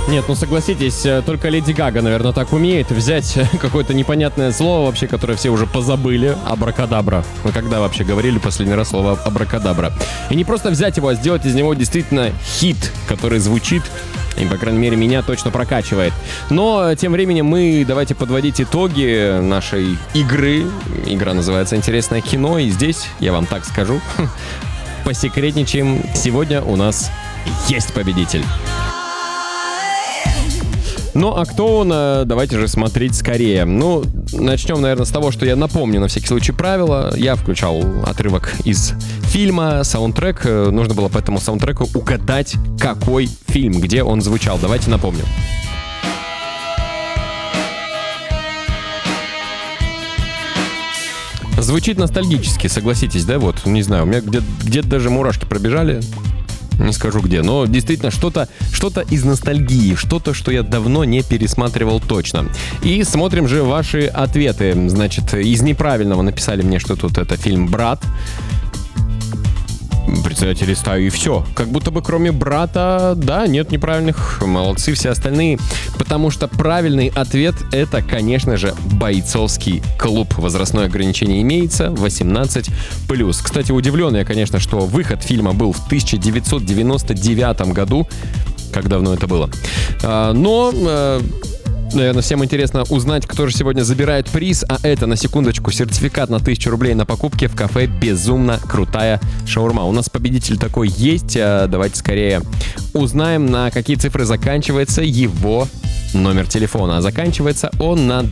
Нет, ну согласитесь, только Леди Гага, наверное, так умеет взять какое-то непонятное слово вообще, которое все уже позабыли. Абракадабра. Вы когда вообще говорили последний раз слово абракадабра? И не просто взять его, а сделать из него действительно хит, который звучит и, по крайней мере, меня точно прокачивает. Но тем временем мы давайте подводить итоги нашей игры. Игра называется «Интересное кино», и здесь, я вам так скажу, посекретничаем. Сегодня у нас есть победитель. Ну, а кто он? Давайте же смотреть скорее. Ну, начнем, наверное, с того, что я напомню на всякий случай правила. Я включал отрывок из фильма, саундтрек. Нужно было по этому саундтреку угадать, какой фильм, где он звучал. Давайте напомню. Звучит ностальгически, согласитесь, да? Вот, не знаю, у меня где-то даже мурашки пробежали. Не скажу где, но действительно что-то из ностальгии, что-то, что я давно не пересматривал точно. И смотрим же ваши ответы. Значит, из неправильного написали мне, что тут это фильм «Брат». Представляете, листаю и все. Как будто бы кроме «Брата», да, нет неправильных. Молодцы все остальные. Потому что правильный ответ — это, конечно же, «Бойцовский клуб». Возрастное ограничение имеется, 18+. Кстати, удивлен я, конечно, что выход фильма был в 1999 году. Как давно это было. Наверное, всем интересно узнать, кто же сегодня забирает приз. А это, на секундочку, сертификат на 1000 рублей на покупки в кафе «Безумно крутая шаурма». У нас победитель такой есть. Давайте скорее узнаем, на какие цифры заканчивается его номер телефона. А заканчивается он на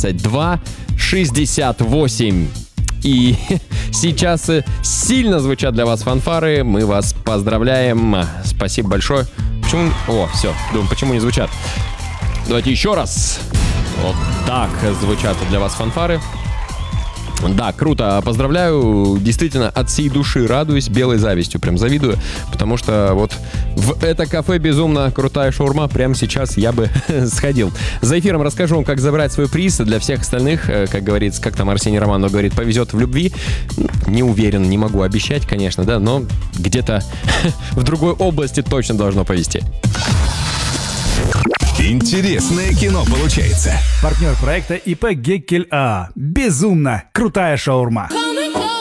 2268. И сейчас сильно звучат для вас фанфары. Мы вас поздравляем. Спасибо большое. Почему? О, все. Думаю, почему не звучат? Давайте еще раз. Вот так звучат для вас фанфары. Да, круто, поздравляю. Действительно, от всей души радуюсь, белой завистью прям завидую. Потому что вот в это кафе «Безумно крутая шаурма» прямо сейчас я бы сходил. За эфиром расскажу вам, как забрать свой приз. Для всех остальных, как говорится, как там Арсений Романов говорит, повезет в любви. Не уверен, не могу обещать, конечно, да, но где-то в другой области точно должно повезти. Интересное кино получается. Партнер проекта ИП «Геккель АА». Безумно крутая шаурма.